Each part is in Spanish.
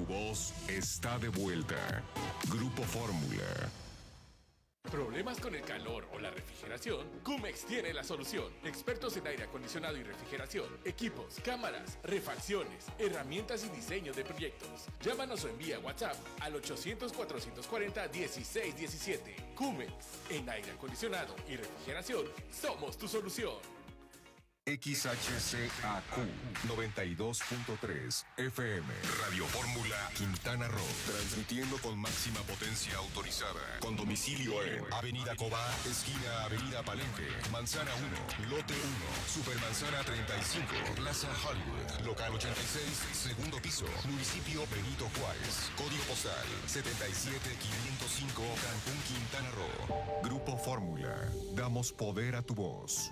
voz está de vuelta. Grupo Fórmula. ¿Problemas con el calor o la refrigeración? Cumex tiene la solución. Expertos en aire acondicionado y refrigeración, equipos, cámaras, refacciones, herramientas y diseño de proyectos. Llámanos o envía WhatsApp al 800-440-1617. Cumex, en aire acondicionado y refrigeración, somos tu solución. XHCAQ 92.3 FM Radio Fórmula Quintana Roo, transmitiendo con máxima potencia autorizada, con domicilio en Avenida Cobá, esquina Avenida Palenque, Manzana 1, Lote 1, Supermanzana 35, Plaza Hollywood, local 86, segundo piso, municipio Benito Juárez, código postal 77505, Cancún, Quintana Roo. Grupo Fórmula, damos poder a tu voz.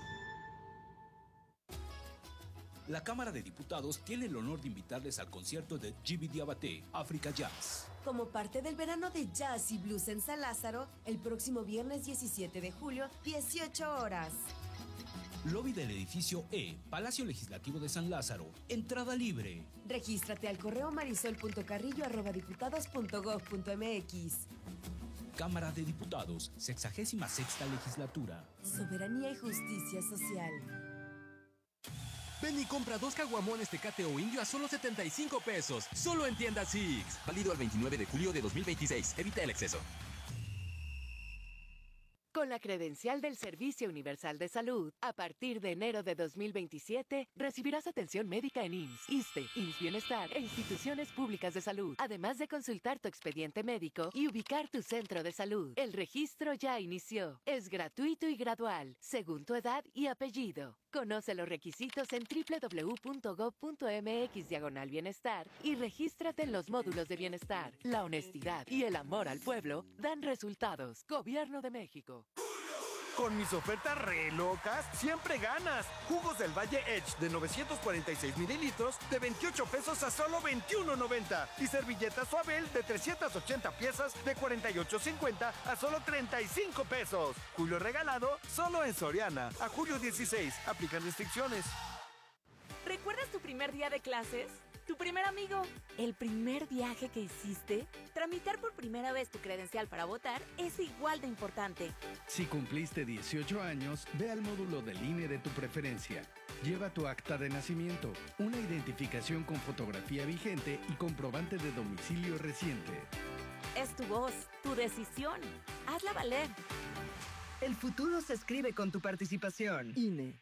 La Cámara de Diputados tiene el honor de invitarles al concierto de Jimmy Diabaté, África Jazz. Como parte del verano de jazz y blues en San Lázaro, el próximo viernes 17 de julio, 18 horas. Lobby del edificio E, Palacio Legislativo de San Lázaro. Entrada libre. Regístrate al correo marisol.carrillo@diputados.gov.mx. Cámara de Diputados, 66ª Legislatura. Soberanía y justicia social. Ven y compra 2 caguamones Tecate o Indio a solo 75 pesos. Solo en tiendas Six. Válido al 29 de julio de 2026. Evita el exceso. Con la credencial del Servicio Universal de Salud, a partir de enero de 2027, recibirás atención médica en IMSS, ISSSTE, IMSS Bienestar e instituciones públicas de salud, además de consultar tu expediente médico y ubicar tu centro de salud. El registro ya inició. Es gratuito y gradual, según tu edad y apellido. Conoce los requisitos en www.gov.mx/bienestar y regístrate en los módulos de bienestar. La honestidad y el amor al pueblo dan resultados. Gobierno de México. Con mis ofertas re locas, siempre ganas. Jugos del Valle Edge de 946 mililitros de 28 pesos a solo 21.90. Y servilletas Suabel de 380 piezas de 48.50 a solo 35 pesos. Julio regalado solo en Soriana. A julio 16. Aplican restricciones. ¿Recuerdas tu primer día de clases? ¿Tu primer amigo? ¿El primer viaje que hiciste? Tramitar por primera vez tu credencial para votar es igual de importante. Si cumpliste 18 años, ve al módulo del INE de tu preferencia. Lleva tu acta de nacimiento, una identificación con fotografía vigente y comprobante de domicilio reciente. Es tu voz, tu decisión. Hazla valer. El futuro se escribe con tu participación. INE.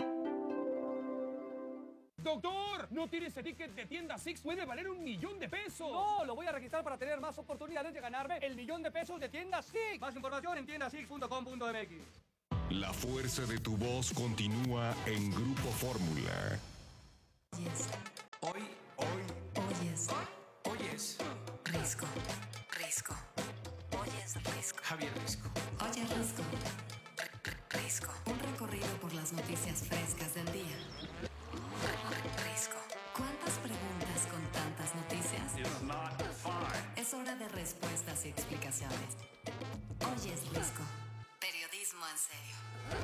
¡Doctor! ¿No tiene ese ticket de tienda Six? ¡Puede valer $1,000,000! No, lo voy a registrar para tener más oportunidades de ganarme el $1,000,000 de tienda Six. Más información en tiendasix.com.mx. La fuerza de tu voz continúa en Grupo Fórmula. Oyes. Risco. Oyes Risco. Javier Risco. Oyes Risco. Risco. Un recorrido por las noticias frescas del día. Risco. ¿Cuántas preguntas con tantas noticias? Es hora de respuestas y explicaciones. Oyes Risco. Periodismo en serio.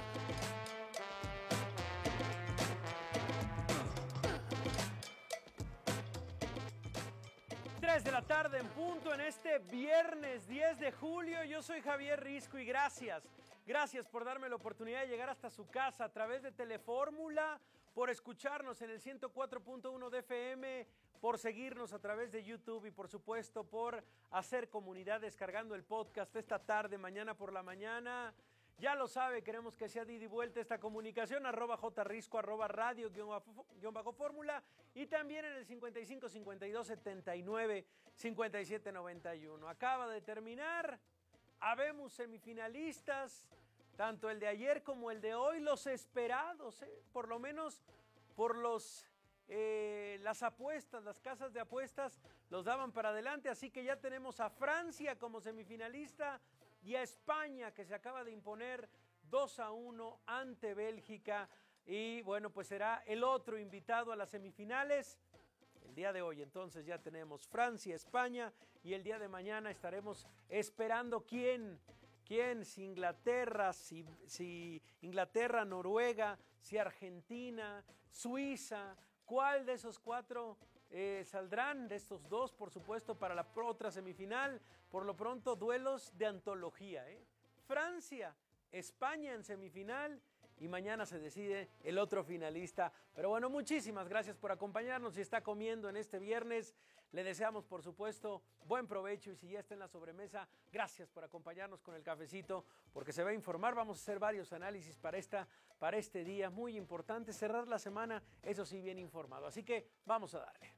3 de la tarde en punto en este viernes 10 de julio. Yo soy Javier Risco y gracias por darme la oportunidad de llegar hasta su casa a través de Telefórmula, por escucharnos en el 104.1 de FM, por seguirnos a través de YouTube y por supuesto por hacer comunidad descargando el podcast esta tarde, mañana por la mañana. Ya lo sabe, queremos que sea de ida y vuelta esta comunicación, @jrisco, @radio_fórmula y también en el 55 52 79 57 91. Acaba de terminar, habemos semifinalistas, tanto el de ayer como el de hoy, los esperados, por lo menos por las apuestas, las casas de apuestas los daban para adelante, así que ya tenemos a Francia como semifinalista y a España, que se acaba de imponer 2-1 ante Bélgica, y bueno, pues será el otro invitado a las semifinales el día de hoy. Entonces ya tenemos Francia, España, y el día de mañana estaremos esperando quién, si Inglaterra, si Inglaterra, Noruega, si Argentina, Suiza, cuál de esos cuatro saldrán de estos dos, por supuesto, para la otra semifinal. Por lo pronto, duelos de antología. Francia, España en semifinal y mañana se decide el otro finalista. Pero bueno, muchísimas gracias por acompañarnos. Si está comiendo en este viernes, le deseamos, por supuesto, buen provecho. Y si ya está en la sobremesa, gracias por acompañarnos con el cafecito, porque se va a informar. Vamos a hacer varios análisis para este día. Muy importante cerrar la semana, eso sí, bien informado. Así que vamos a darle.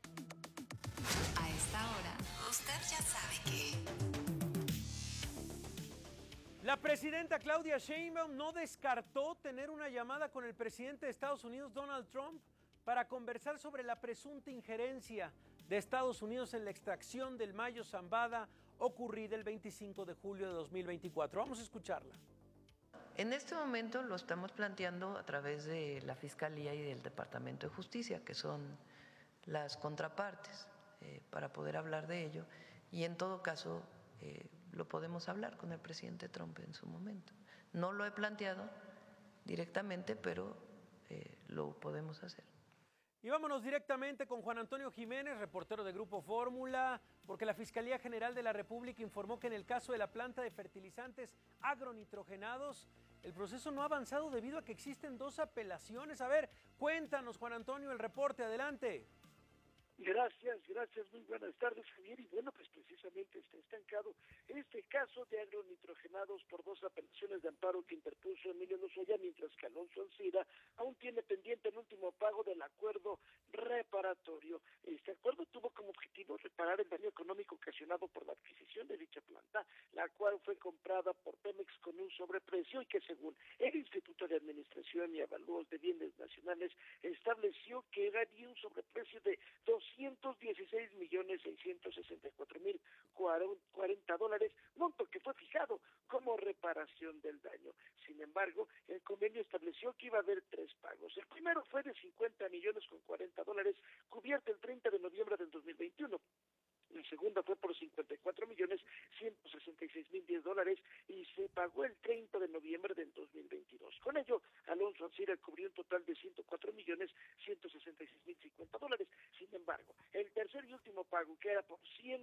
A esta hora, usted ya sabe que... La presidenta Claudia Sheinbaum no descartó tener una llamada con el presidente de Estados Unidos, Donald Trump, para conversar sobre la presunta injerencia de Estados Unidos en la extracción del Mayo Zambada ocurrida el 25 de julio de 2024. Vamos a escucharla. En este momento lo estamos planteando a través de la Fiscalía y del Departamento de Justicia, que son las contrapartes, para poder hablar de ello. Y en todo caso, lo podemos hablar con el presidente Trump en su momento. No lo he planteado directamente, pero lo podemos hacer. Y vámonos directamente con Juan Antonio Jiménez, reportero de Grupo Fórmula, porque la Fiscalía General de la República informó que en el caso de la planta de fertilizantes agronitrogenados, el proceso no ha avanzado debido a que existen 2 apelaciones. A ver, cuéntanos, Juan Antonio, el reporte, adelante. Gracias, muy buenas tardes, Javier. Y bueno, pues precisamente está estancado este caso de agronitrogenados por 2 apelaciones de amparo que interpuso Emilio Lozoya, mientras que Alonso Ancira aún tiene pendiente el último pago del acuerdo reparatorio. Este acuerdo tuvo como objetivo reparar el daño económico ocasionado por la adquisición de dicha planta, la cual fue comprada por Pemex con un sobreprecio y que, según el Instituto de Administración y Avalúos de Bienes Nacionales, estableció que era de un sobreprecio de $216,664,040, monto que fue fijado como reparación del daño. Sin embargo, el convenio estableció que iba a haber 3 pagos. El primero fue de $50,000,040, cubierto el 30 de noviembre del 2021. La segunda fue por $54,166,010 y se pagó el 30 de noviembre del 2022. Con ello, Alonso Ancira cubrió un total de $104,166,050. Sin embargo, el tercer y último pago, que era por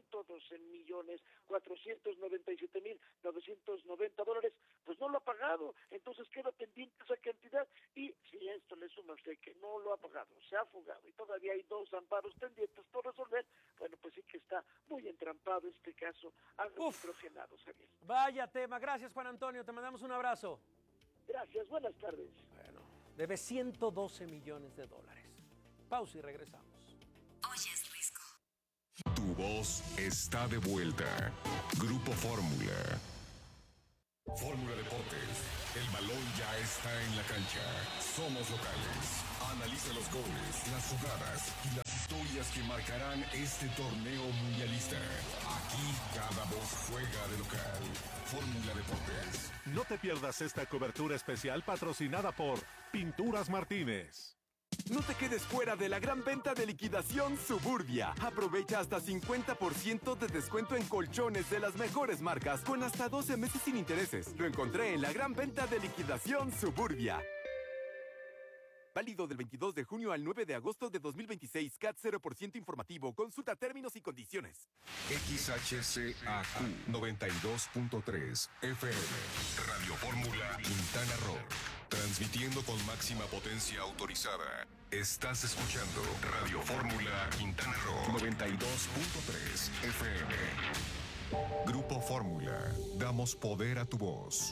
$112,497,990, pues no lo ha pagado. Entonces queda pendiente esa cantidad, y si a esto le sumas de que no lo ha pagado, se ha fugado y todavía hay 2 amparos pendientes por resolver, bueno, pues sí que está muy entrampado este caso agronitrogenados, Javier. Vaya tema. Gracias, Juan Antonio, te mandamos un abrazo. Gracias, buenas tardes. Bueno, debe $112 millones. Pausa y regresamos. Oye, es Risco. Tu voz está de vuelta. Grupo Fórmula. Fórmula Deportes. El balón ya está en la cancha. Somos locales. Analiza los goles, las jugadas y las historias que marcarán este torneo mundialista. Aquí cada voz juega de local. Fórmula Deportes. No te pierdas esta cobertura especial patrocinada por Pinturas Martínez. No te quedes fuera de la gran venta de liquidación Suburbia. Aprovecha hasta 50% de descuento en colchones de las mejores marcas con hasta 12 meses sin intereses. Lo encontré en la gran venta de liquidación Suburbia. Válido del 22 de junio al 9 de agosto de 2026. CAT 0% informativo. Consulta términos y condiciones. XHCAQ 92.3 FM. Radio Fórmula Quintana Roo. Transmitiendo con máxima potencia autorizada. Estás escuchando Radio Fórmula Quintana Roo 92.3 FM. Grupo Fórmula. Damos poder a tu voz.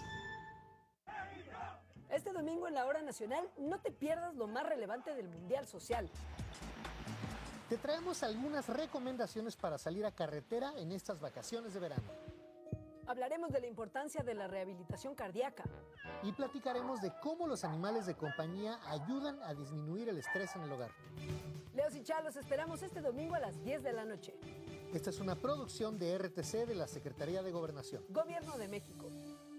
Este domingo en la Hora Nacional no te pierdas lo más relevante del Mundial Social. Te traemos algunas recomendaciones para salir a carretera en estas vacaciones de verano. Hablaremos de la importancia de la rehabilitación cardíaca. Y platicaremos de cómo los animales de compañía ayudan a disminuir el estrés en el hogar. Leos y Chá, los esperamos este domingo a las 10 de la noche. Esta es una producción de RTC de la Secretaría de Gobernación. Gobierno de México.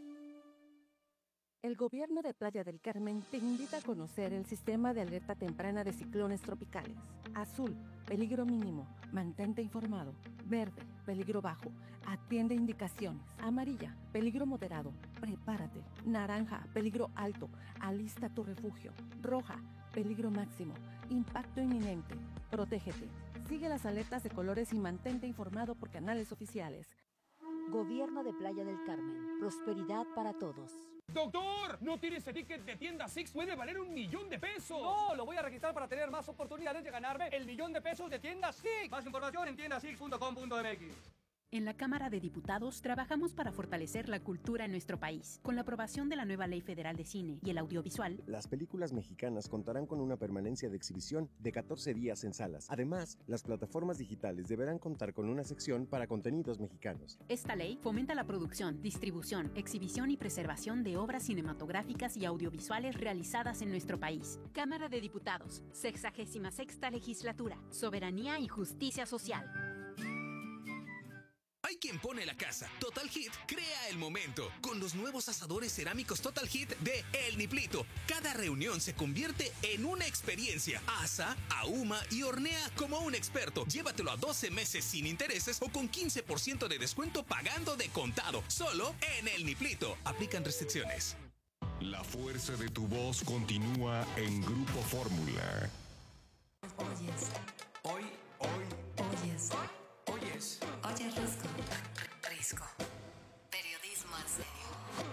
El gobierno de Playa del Carmen te invita a conocer el sistema de alerta temprana de ciclones tropicales. Azul, peligro mínimo, mantente informado. Verde, peligro bajo, atiende indicaciones. Amarilla, peligro moderado, prepárate. Naranja, peligro alto, alista tu refugio. Roja, peligro máximo, impacto inminente, protégete. Sigue las alertas de colores y mantente informado por canales oficiales. Gobierno de Playa del Carmen. Prosperidad para todos. ¡Doctor! ¿No tiene ese ticket de tienda Six? ¡Puede valer $1,000,000! No, lo voy a registrar para tener más oportunidades de ganarme el $1,000,000 de tienda Six. Más información en tiendasix.com.mx. En la Cámara de Diputados trabajamos para fortalecer la cultura en nuestro país. Con la aprobación de la nueva Ley Federal de Cine y el Audiovisual, las películas mexicanas contarán con una permanencia de exhibición de 14 días en salas. Además, las plataformas digitales deberán contar con una sección para contenidos mexicanos. Esta ley fomenta la producción, distribución, exhibición y preservación de obras cinematográficas y audiovisuales realizadas en nuestro país. Cámara de Diputados, 66ª Legislatura, Soberanía y Justicia Social. Hay quien pone la casa. Total Heat crea el momento con los nuevos asadores cerámicos Total Heat de El Niplito. Cada reunión se convierte en una experiencia. Asa, ahuma y hornea como un experto. Llévatelo a 12 meses sin intereses o con 15% de descuento pagando de contado. Solo en El Niplito. Aplican restricciones. La fuerza de tu voz continúa en Grupo Fórmula. Oyes. Oyes. Oye, Risco. Risco. Periodismo en serio.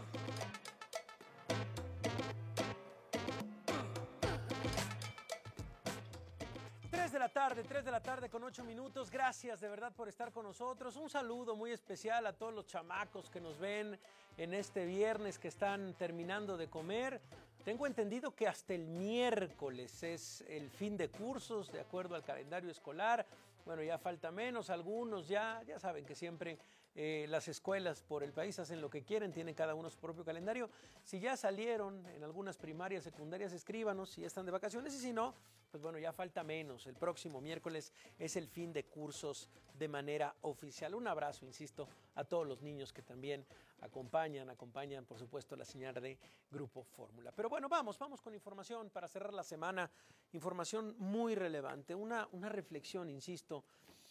3 de la tarde con 8 minutos. Gracias de verdad por estar con nosotros. Un saludo muy especial a todos los chamacos que nos ven en este viernes, que están terminando de comer. Tengo entendido que hasta el miércoles es el fin de cursos, de acuerdo al calendario escolar. Bueno, ya falta menos, algunos ya saben que siempre las escuelas por el país hacen lo que quieren, tienen cada uno su propio calendario. Si ya salieron en algunas primarias, secundarias, escríbanos si ya están de vacaciones, y si no, pues bueno, ya falta menos. El próximo miércoles es el fin de cursos de manera oficial. Un abrazo, insisto, a todos los niños que también acompañan, por supuesto, la señal de Grupo Fórmula. Pero bueno, vamos con información para cerrar la semana. Información muy relevante, una reflexión, insisto,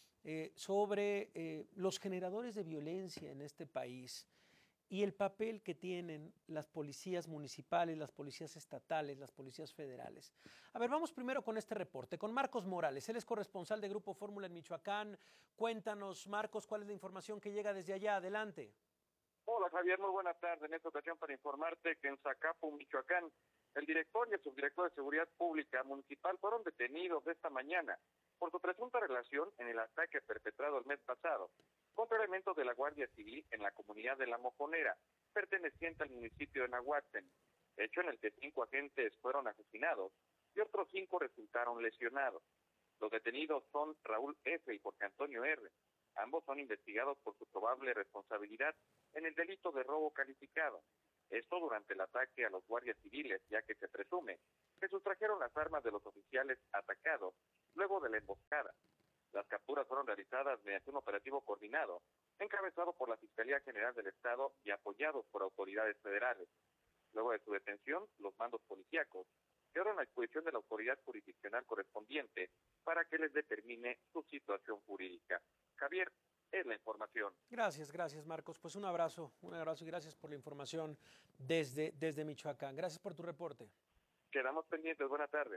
sobre los generadores de violencia en este país y el papel que tienen las policías municipales, las policías estatales, las policías federales. A ver, vamos primero con este reporte, con Marcos Morales. Él es corresponsal de Grupo Fórmula en Michoacán. Cuéntanos, Marcos, ¿cuál es la información que llega desde allá? Adelante. Hola, Javier, muy buenas tardes. En esta ocasión para informarte que en Zacapu, Michoacán, el director y el subdirector de Seguridad Pública Municipal fueron detenidos esta mañana por su presunta relación en el ataque perpetrado el mes pasado contra elementos de la Guardia Civil en la comunidad de La Mojonera, perteneciente al municipio de Nahuatl, hecho en el que 5 agentes fueron asesinados y otros 5 resultaron lesionados. Los detenidos son Raúl F. y Jorge Antonio R. Ambos son investigados por su probable responsabilidad en el delito de robo calificado. Esto durante el ataque a los guardias civiles, ya que se presume que sustrajeron las armas de los oficiales atacados luego de la emboscada. Las capturas fueron realizadas mediante un operativo coordinado, encabezado por la Fiscalía General del Estado y apoyados por autoridades federales. Luego de su detención, los mandos policíacos quedaron a disposición de la autoridad jurisdiccional correspondiente para que les determine su situación jurídica. Javier, es la información. Gracias, Marcos. Pues un abrazo y gracias por la información desde Michoacán. Gracias por tu reporte. Quedamos pendientes. Buenas tardes.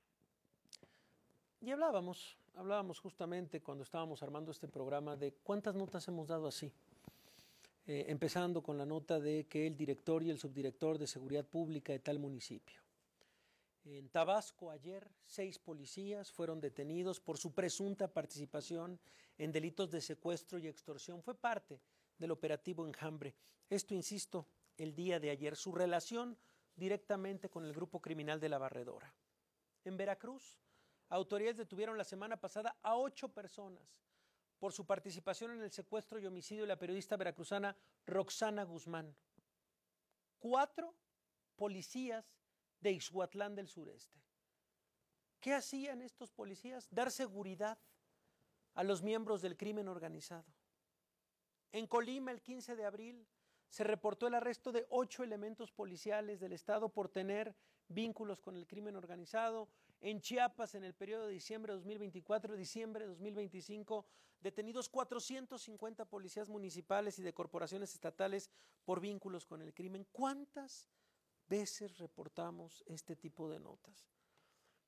Y hablábamos justamente cuando estábamos armando este programa de cuántas notas hemos dado así. Empezando con la nota de que el director y el subdirector de Seguridad Pública de tal municipio. En Tabasco ayer 6 policías fueron detenidos por su presunta participación en delitos de secuestro y extorsión. Fue parte del operativo Enjambre. Esto, insisto, el día de ayer. Su relación directamente con el grupo criminal de La Barredora. En Veracruz, autoridades detuvieron la semana pasada a 8 personas por su participación en el secuestro y homicidio de la periodista veracruzana Roxana Guzmán. 4 policías de Ixhuatlán del Sureste. ¿Qué hacían estos policías? Dar seguridad a los miembros del crimen organizado. En Colima, el 15 de abril, se reportó el arresto de 8 elementos policiales del Estado por tener vínculos con el crimen organizado. En Chiapas, en el periodo de diciembre de 2024, diciembre de 2025, detenidos 450 policías municipales y de corporaciones estatales por vínculos con el crimen. ¿Cuántas veces reportamos este tipo de notas?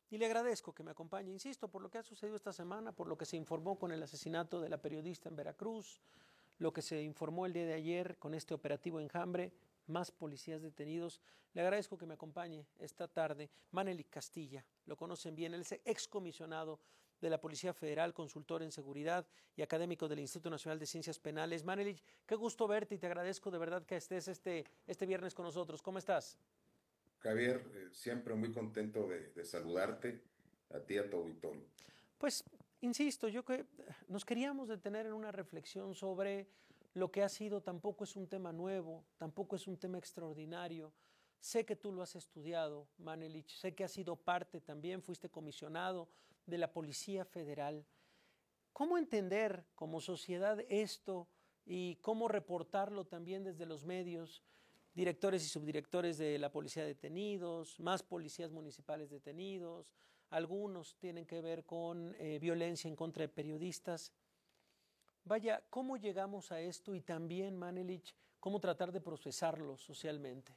Y le agradezco que me acompañe, insisto, por lo que ha sucedido esta semana, por lo que se informó con el asesinato de la periodista en Veracruz, lo que se informó el día de ayer con este operativo Enjambre, más policías detenidos. Le agradezco que me acompañe esta tarde Manelik Castilla. Lo conocen bien, él es excomisionado de la Policía Federal, consultor en seguridad y académico del Instituto Nacional de Ciencias Penales. Manelik, qué gusto verte y te agradezco de verdad que estés este viernes con nosotros. ¿Cómo estás? Javier, siempre muy contento de saludarte, a ti y a tu auditorio. Pues, insisto, yo que nos queríamos detener en una reflexión sobre lo que ha sido. Tampoco es un tema nuevo, tampoco es un tema extraordinario. Sé que tú lo has estudiado, Manelik, sé que has sido parte también, fuiste comisionado de la Policía Federal. ¿Cómo entender como sociedad esto y cómo reportarlo también desde los medios? Directores y subdirectores de la policía detenidos, más policías municipales detenidos, algunos tienen que ver con violencia en contra de periodistas. Vaya, ¿cómo llegamos a esto? Y también, Manelik, ¿cómo tratar de procesarlo socialmente?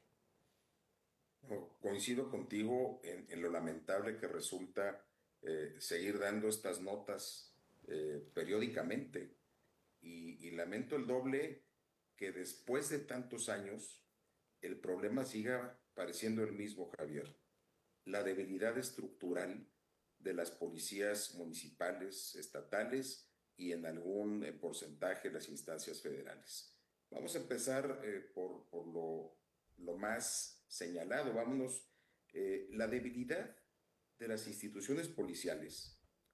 Coincido contigo en lo lamentable que resulta seguir dando estas notas periódicamente. Y lamento el doble que después de tantos años el problema siga pareciendo el mismo, Javier. La debilidad estructural de las policías municipales, estatales y en algún porcentaje las instancias federales. Vamos a empezar por lo más señalado. Vámonos. La debilidad de las instituciones policiales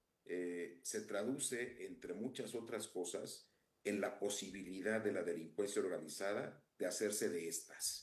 se traduce, entre muchas otras cosas, en la posibilidad de la delincuencia organizada de hacerse de estas.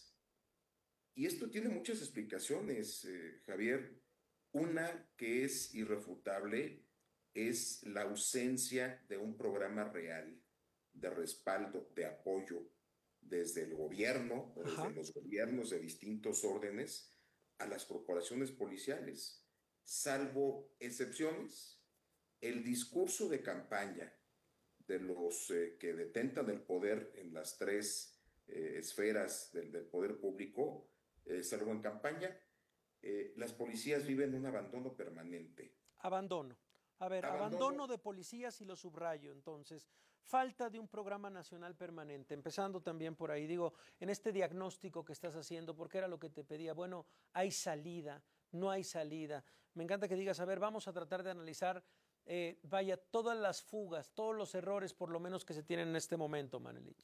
Y esto tiene muchas explicaciones, Javier. Una que es irrefutable es la ausencia de un programa real de respaldo, de apoyo desde el gobierno, desde los gobiernos de distintos órdenes a las corporaciones policiales. Salvo excepciones, el discurso de campaña de los que detentan el poder en las tres esferas del poder público, salvo en campaña, las policías viven un abandono permanente. Abandono. A ver, abandono de policías y lo subrayo, entonces, falta de un programa nacional permanente, empezando también por ahí, digo, en este diagnóstico que estás haciendo, porque era lo que te pedía, bueno, hay salida, no hay salida. Me encanta que digas, a ver, vamos a tratar de analizar, vaya, todas las fugas, todos los errores, por lo menos que se tienen en este momento, Manelik.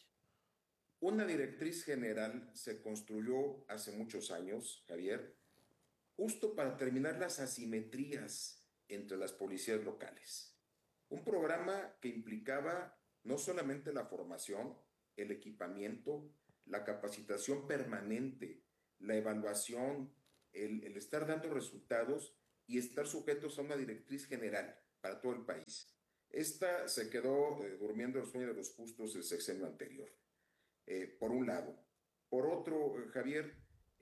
Una directriz general se construyó hace muchos años, Javier, justo para terminar las asimetrías entre las policías locales. Un programa que implicaba no solamente la formación, el equipamiento, la capacitación permanente, la evaluación, el estar dando resultados y estar sujetos a una directriz general para todo el país. Esta se quedó durmiendo el sueño de los justos del sexenio anterior, por un lado. Por otro, Javier,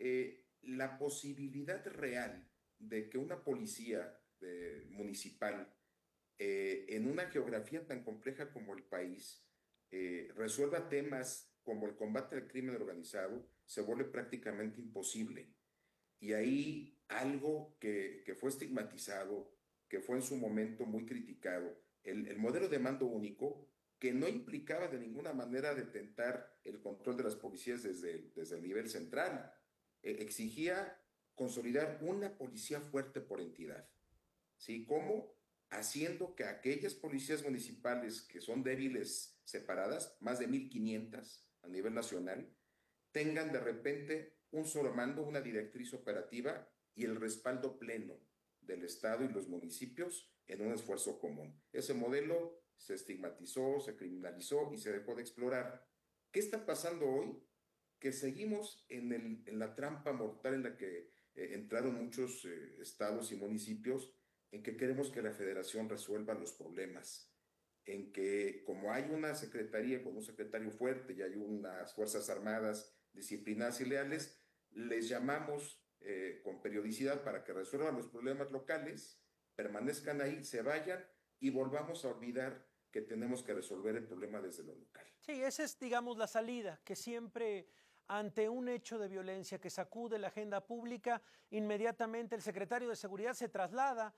la posibilidad real de que una policía municipal en una geografía tan compleja como el país resuelva temas como el combate al crimen organizado se vuelve prácticamente imposible. Y ahí algo que fue estigmatizado, que fue en su momento muy criticado, el modelo de mando único, que no implicaba de ninguna manera detentar el control de las policías desde el nivel central, exigía consolidar una policía fuerte por entidad. ¿Sí? ¿Cómo? Haciendo que aquellas policías municipales que son débiles separadas, más de 1,500 a nivel nacional, tengan de repente un solo mando, una directriz operativa y el respaldo pleno del Estado y los municipios en un esfuerzo común. Ese modelo se estigmatizó, se criminalizó y se dejó de explorar. ¿Qué está pasando hoy? Que seguimos en la trampa mortal en la que entraron muchos estados y municipios, en que queremos que la federación resuelva los problemas, en que como hay una secretaría con un secretario fuerte y hay unas fuerzas armadas disciplinadas y leales, les llamamos con periodicidad para que resuelvan los problemas locales, permanezcan ahí, se vayan y volvamos a olvidar que tenemos que resolver el problema desde lo local. Sí, esa es, digamos, la salida que siempre ante un hecho de violencia que sacude la agenda pública, inmediatamente el secretario de Seguridad se traslada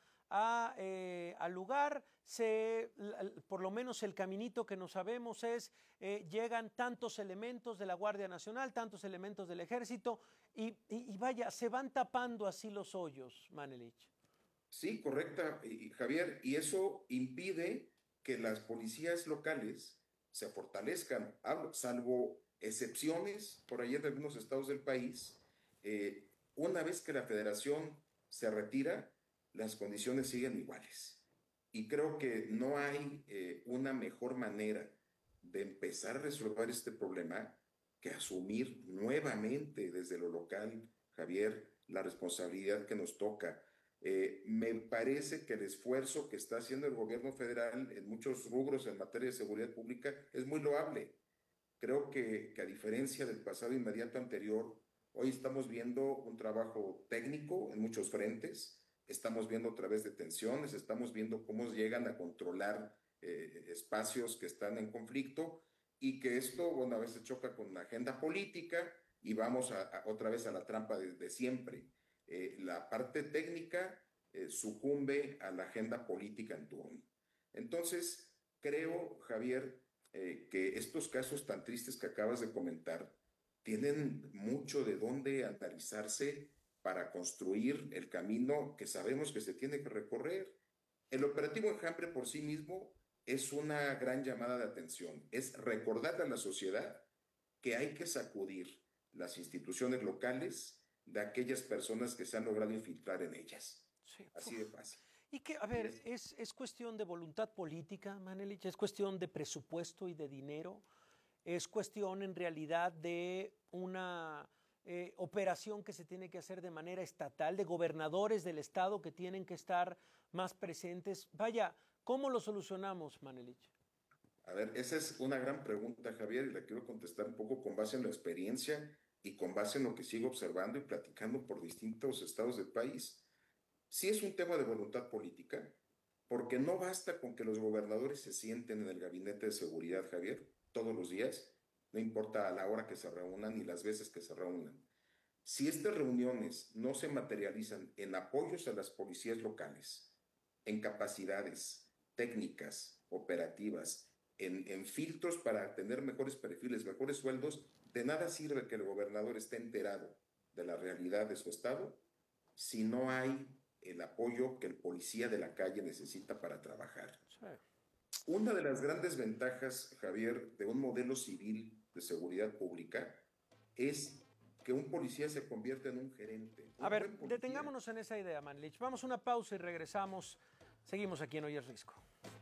al lugar, por lo menos el caminito que no sabemos es, llegan tantos elementos de la Guardia Nacional, tantos elementos del Ejército, y vaya, se van tapando así los hoyos, Manelich. Sí, correcta, Javier, y eso impide que las policías locales se fortalezcan, salvo excepciones por ahí en algunos estados del país. Una vez que la federación se retira, las condiciones siguen iguales. Y creo que no hay una mejor manera de empezar a resolver este problema que asumir nuevamente desde lo local, Javier, la responsabilidad que nos toca. Me parece que el esfuerzo que está haciendo el gobierno federal en muchos rubros en materia de seguridad pública es muy loable. Creo que a diferencia del pasado inmediato anterior, hoy estamos viendo un trabajo técnico en muchos frentes, estamos viendo otra vez detenciones, estamos viendo cómo llegan a controlar espacios que están en conflicto y que esto, bueno, a veces choca con la agenda política y vamos otra vez a la trampa de siempre. La parte técnica sucumbe a la agenda política en turno. Entonces, creo, Javier, que estos casos tan tristes que acabas de comentar tienen mucho de dónde analizarse para construir el camino que sabemos que se tiene que recorrer. El operativo Enjambre por sí mismo es una gran llamada de atención. Es recordarle a la sociedad que hay que sacudir las instituciones locales de aquellas personas que se han logrado infiltrar en ellas. Sí. Así de fácil. Y que, a ver, es cuestión de voluntad política, Manelich, es cuestión de presupuesto y de dinero, es cuestión en realidad de una operación que se tiene que hacer de manera estatal, de gobernadores del estado que tienen que estar más presentes. Vaya, ¿cómo lo solucionamos, Manelich? A ver, esa es una gran pregunta, Javier, y la quiero contestar un poco con base en la experiencia y con base en lo que sigo observando y platicando por distintos estados del país. Sí es un tema de voluntad política, porque no basta con que los gobernadores se sienten en el gabinete de seguridad, Javier, todos los días, no importa a la hora que se reúnan ni las veces que se reúnan. Si estas reuniones no se materializan en apoyos a las policías locales, en capacidades técnicas, operativas, en filtros para tener mejores perfiles, mejores sueldos, de nada sirve que el gobernador esté enterado de la realidad de su estado si no hay el apoyo que el policía de la calle necesita para trabajar. Sí. Una de las grandes ventajas, Javier, de un modelo civil de seguridad pública es que un policía se convierte en un gerente. A ver, detengámonos en esa idea, Manelich. Vamos a una pausa y regresamos. Seguimos aquí en Hoy es Risco.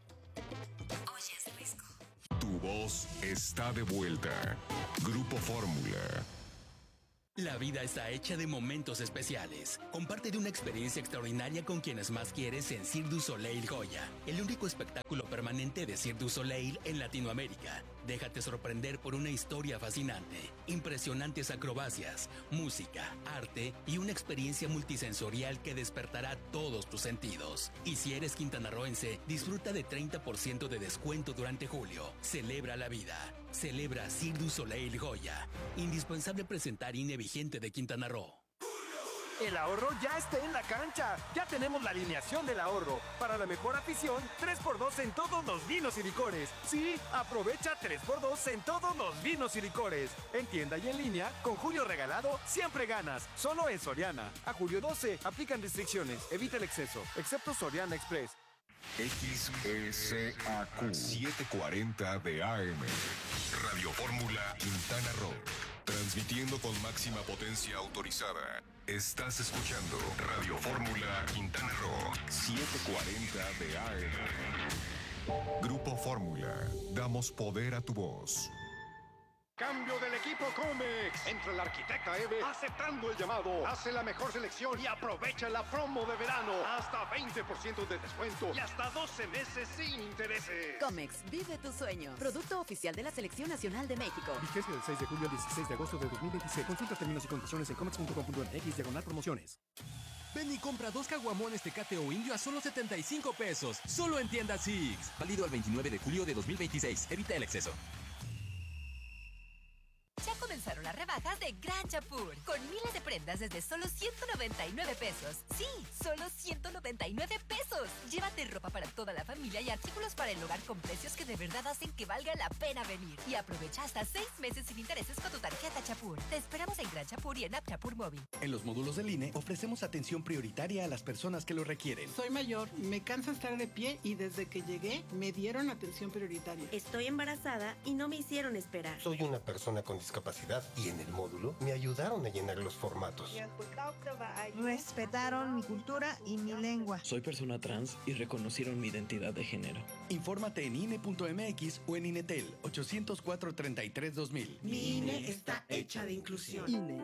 Hoy es Risco. Tu voz está de vuelta. Grupo Fórmula. La vida está hecha de momentos especiales. Comparte de una experiencia extraordinaria con quienes más quieres en Cirque du Soleil Goya, el único espectáculo permanente de Cirque du Soleil en Latinoamérica. Déjate sorprender por una historia fascinante, impresionantes acrobacias, música, arte y una experiencia multisensorial que despertará todos tus sentidos. Y si eres quintanarroense, disfruta de 30% de descuento durante julio. Celebra la vida. Celebra Cirque du Soleil Goya. Indispensable presentar INE vigente de Quintana Roo. El ahorro ya está en la cancha. Ya tenemos la alineación del ahorro. Para la mejor afición, 3x2 en todos los vinos y licores. Sí, aprovecha 3x2 en todos los vinos y licores. En tienda y en línea, con Julio Regalado, siempre ganas. Solo en Soriana. A julio 12, aplican restricciones. Evita el exceso, excepto Soriana Express. XESAQ 740 de AM. Radio Fórmula Quintana Roo. Transmitiendo con máxima potencia autorizada. Estás escuchando Radio Fórmula Quintana Roo 740 de AM. Grupo Fórmula. Damos poder a tu voz. Cambio del equipo Comex. Entra el arquitecta Eve aceptando el llamado. Hace la mejor selección y aprovecha la promo de verano. Hasta 20% de descuento y hasta 12 meses sin intereses. Comex, vive tu sueño. Producto oficial de la Selección Nacional de México. Vigencia del 6 de julio al 16 de agosto de 2026. Consulta términos y condiciones en comex.com.mx/promociones. Ven y compra 2 caguamones Tecate o Indio a solo 75 pesos. Solo en tienda Six. Válido al 29 de julio de 2026. Evita el exceso. Ya comenzó comenzaron las rebajas de Gran Chapur, con miles de prendas desde solo 199 pesos. Sí, solo 199 pesos. Llévate ropa para toda la familia y artículos para el hogar con precios que de verdad hacen que valga la pena venir. Y aprovecha hasta 6 meses sin intereses con tu tarjeta Chapur. Te esperamos en Gran Chapur y en App Chapur Móvil. En los módulos del INE ofrecemos atención prioritaria a las personas que lo requieren. Soy mayor, me cansa estar de pie y desde que llegué me dieron atención prioritaria. Estoy embarazada y no me hicieron esperar. Soy una persona con discapacidad y en el módulo me ayudaron a llenar los formatos. Respetaron mi cultura y mi lengua. Soy persona trans y reconocieron mi identidad de género. Infórmate en INE.mx o en INETEL 804-33-2000. Mi INE está hecha de inclusión. INE.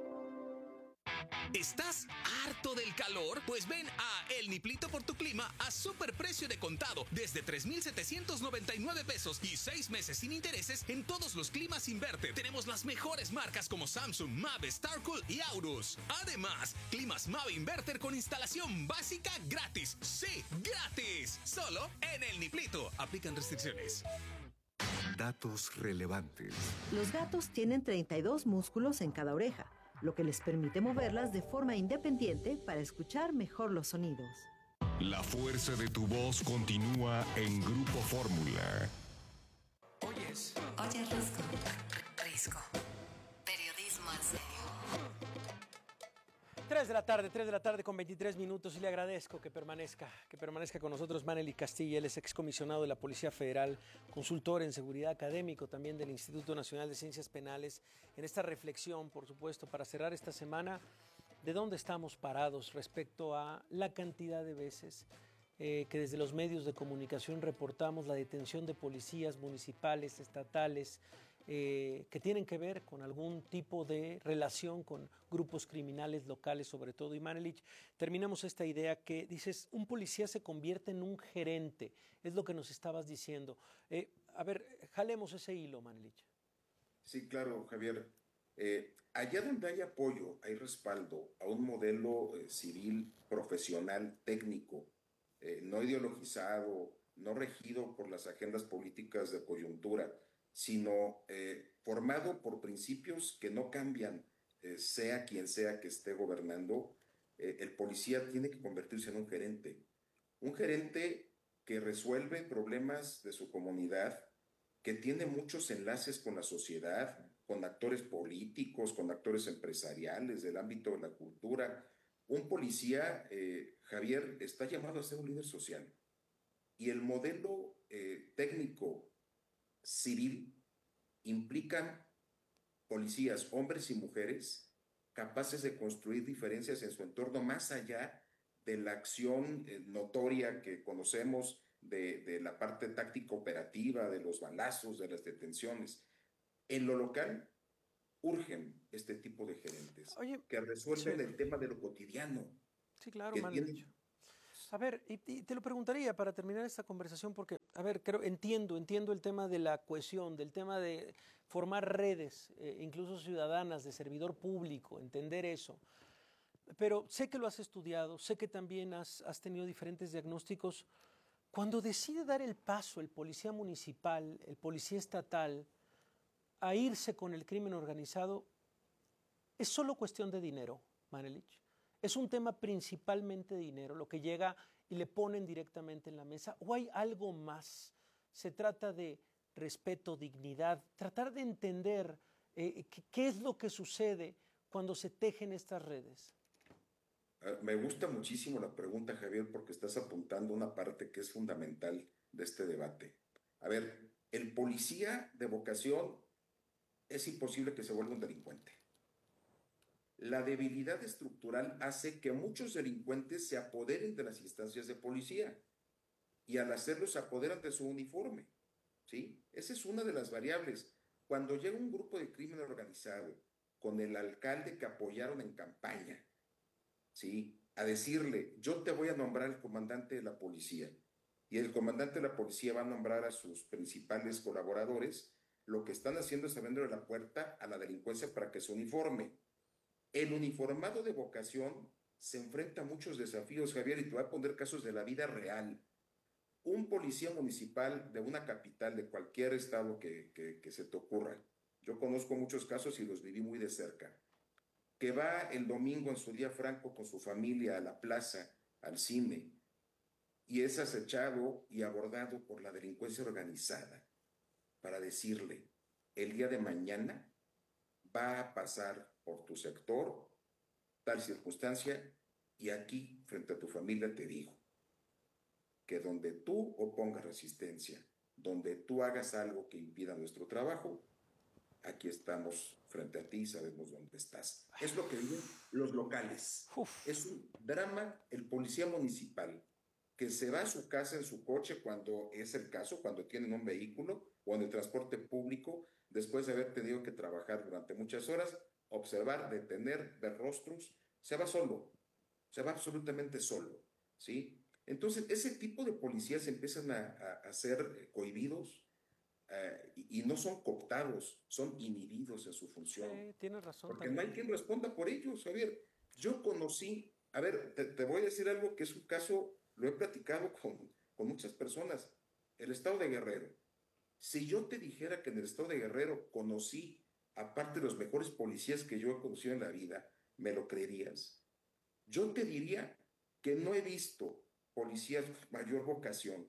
¿Estás harto del calor? Pues ven a El Niplito por tu clima a superprecio de contado desde 3,799 pesos y 6 meses sin intereses en todos los climas Inverter. Tenemos las mejores marcas como Samsung, Mave, Starcool y Aurus. Además, climas Mave Inverter con instalación básica gratis. ¡Sí, gratis! Solo en El Niplito. Aplican restricciones. Datos relevantes. Los gatos tienen 32 músculos en cada oreja, lo que les permite moverlas de forma independiente para escuchar mejor los sonidos. La fuerza de tu voz continúa en Grupo Fórmula. Oye, Risco. Periodismo al serio. 3 de la tarde con 23 minutos y le agradezco que permanezca con nosotros Manely Castilla. Él es excomisionado de la Policía Federal, consultor en seguridad académico también del Instituto Nacional de Ciencias Penales, en esta reflexión, por supuesto, para cerrar esta semana, de dónde estamos parados respecto a la cantidad de veces que desde los medios de comunicación reportamos la detención de policías municipales, estatales, que tienen que ver con algún tipo de relación con grupos criminales locales sobre todo. Y Manelich, terminamos esta idea que dices, un policía se convierte en un gerente, es lo que nos estabas diciendo. A ver, jalemos ese hilo, Manelich. Sí, claro, Javier. Allá donde hay apoyo, hay respaldo a un modelo civil, profesional, técnico, no ideologizado, no regido por las agendas políticas de coyuntura, sino formado por principios que no cambian, sea quien sea que esté gobernando. El policía tiene que convertirse en un gerente que resuelve problemas de su comunidad, que tiene muchos enlaces con la sociedad, con actores políticos, con actores empresariales del ámbito de la cultura. Un policía, Javier, está llamado a ser un líder social. Y el modelo técnico civil implican policías, hombres y mujeres, capaces de construir diferencias en su entorno más allá de la acción notoria que conocemos de la parte táctica operativa, de los balazos, de las detenciones. En lo local urgen este tipo de gerentes. Oye, que resuelven el tema de lo cotidiano. Sí, claro, Manelich. A ver, y te lo preguntaría para terminar esta conversación, porque, a ver, entiendo el tema de la cohesión, del tema de formar redes, incluso ciudadanas, de servidor público, entender eso. Pero sé que lo has estudiado, sé que también has tenido diferentes diagnósticos. Cuando decide dar el paso el policía municipal, el policía estatal, a irse con el crimen organizado, ¿es solo cuestión de dinero, Manelich? ¿Es un tema principalmente de dinero, lo que llega y le ponen directamente en la mesa? ¿O hay algo más? Se trata de respeto, dignidad, tratar de entender qué es lo que sucede cuando se tejen estas redes. Me gusta muchísimo la pregunta, Javier, porque estás apuntando una parte que es fundamental de este debate. A ver, el policía de vocación es imposible que se vuelva un delincuente. La debilidad estructural hace que muchos delincuentes se apoderen de las instancias de policía y al hacerlo se apoderan de su uniforme, ¿sí? Esa es una de las variables. Cuando llega un grupo de crimen organizado con el alcalde que apoyaron en campaña, ¿sí?, a decirle, yo te voy a nombrar el comandante de la policía, y el comandante de la policía va a nombrar a sus principales colaboradores, lo que están haciendo es abriendo la puerta a la delincuencia para que se uniforme. El uniformado de vocación se enfrenta a muchos desafíos, Javier, y te voy a poner casos de la vida real. Un policía municipal de una capital, de cualquier estado que se te ocurra, Yo conozco muchos casos y los viví muy de cerca. Que va el domingo en su día franco con su familia a la plaza, al cine, y es acechado y abordado por la delincuencia organizada para decirle, el día de mañana va a pasar por tu sector tal circunstancia y aquí, frente a tu familia, te digo que donde tú opongas resistencia, donde tú hagas algo que impida nuestro trabajo, aquí estamos frente a ti y sabemos dónde estás. Es lo que viven los locales. Es un drama el policía municipal que se va a su casa en su coche cuando es el caso, cuando tienen un vehículo o en el transporte público, después de haber tenido que trabajar durante muchas horas, observar, detener, ver rostros, se va solo, se va absolutamente solo, ¿sí? Entonces, ese tipo de policías empiezan a ser cohibidos y no son cooptados, son inhibidos en su función. Sí, tienes razón. Porque también. no hay quien responda por ellos. Javier, yo conocí, a ver, te voy a decir algo que es un caso, lo he platicado con muchas personas, el estado de Guerrero. Si yo te dijera que en el estado de Guerrero conocí, aparte de los mejores policías que yo he conocido en la vida, ¿me lo creerías? Yo te diría que no he visto policías de mayor vocación,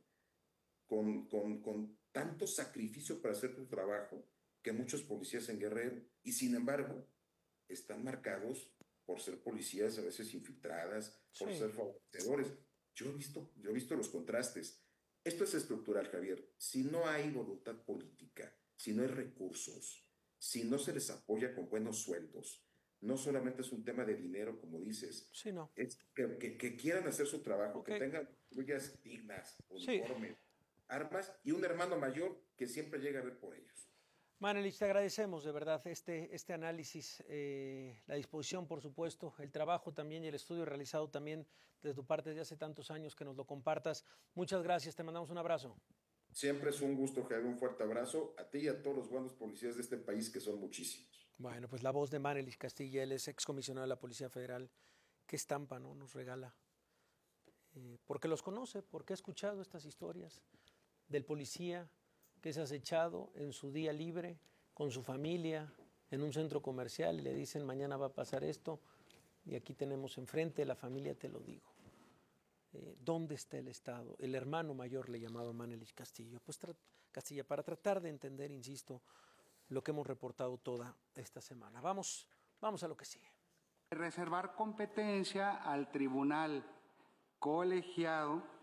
con tanto sacrificio para hacer tu trabajo, que muchos policías en Guerrero, y sin embargo, están marcados por ser policías a veces infiltradas, por ser favorecedores. Yo he visto los contrastes. Esto es estructural, Javier. Si no hay voluntad política, si no hay recursos, si no se les apoya con buenos sueldos, no solamente es un tema de dinero, como dices, es que quieran hacer su trabajo, que tengan patrullas dignas, uniformes, armas y un hermano mayor que siempre llega a ver por ellos. Manelich, te agradecemos de verdad este análisis, la disposición, por supuesto, el trabajo también y el estudio realizado también de tu parte desde hace tantos años, que nos lo compartas. Muchas gracias, te mandamos un abrazo. Siempre es un gusto, Javier, un fuerte abrazo a ti y a todos los buenos policías de este país, que son muchísimos. Bueno, pues la voz de Manelich Castilla, él es excomisionado de la Policía Federal. Qué estampa, ¿no? Nos regala. Porque los conoce, porque ha escuchado estas historias del policía que es acechado en su día libre, con su familia, en un centro comercial, y le dicen mañana va a pasar esto, y aquí tenemos enfrente, la familia te lo digo. ¿Dónde está el Estado? El hermano mayor le llamaba Manelich Castilla. Pues Castilla, para tratar de entender, insisto, lo que hemos reportado toda esta semana. Vamos a lo que sigue. Reservar competencia al tribunal colegiado